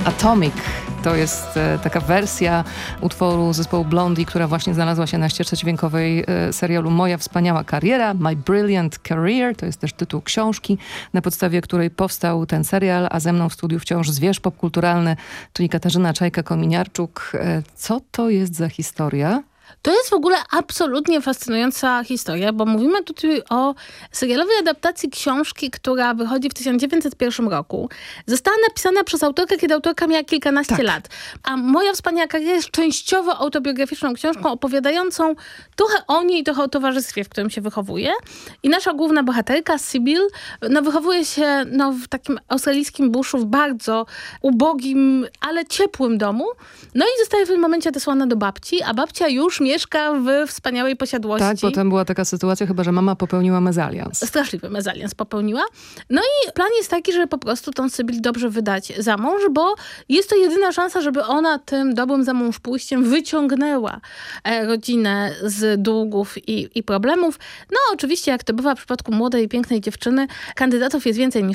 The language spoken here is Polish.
Atomic. To jest taka wersja utworu zespołu Blondie, która właśnie znalazła się na ścieżce dźwiękowej serialu Moja wspaniała kariera, My Brilliant Career. To jest też tytuł książki, na podstawie której powstał ten serial, a ze mną w studiu wciąż zwierz popkulturalny, czyli Katarzyna Czajka-Kominiarczuk. Co to jest za historia? To jest w ogóle absolutnie fascynująca historia, bo mówimy tutaj o serialowej adaptacji książki, która wychodzi w 1901 roku. Została napisana przez autorkę, kiedy autorka miała kilkanaście lat. A Moja wspaniała kariera jest częściowo autobiograficzną książką opowiadającą trochę o niej, trochę o towarzystwie, w którym się wychowuje. I nasza główna bohaterka, Sybil, wychowuje się w takim australijskim buszu, w bardzo ubogim, ale ciepłym domu. No i zostaje w tym momencie odesłana do babci, a babcia już mieszka w wspaniałej posiadłości. Tak, potem była taka sytuacja chyba, że mama popełniła mezalians. Straszliwy mezalians popełniła. No i plan jest taki, żeby po prostu tą Sybil dobrze wydać za mąż, bo jest to jedyna szansa, żeby ona tym dobrym za mąż pójściem wyciągnęła rodzinę z długów i problemów. No oczywiście, jak to bywa w przypadku młodej, pięknej dziewczyny, kandydatów jest więcej niż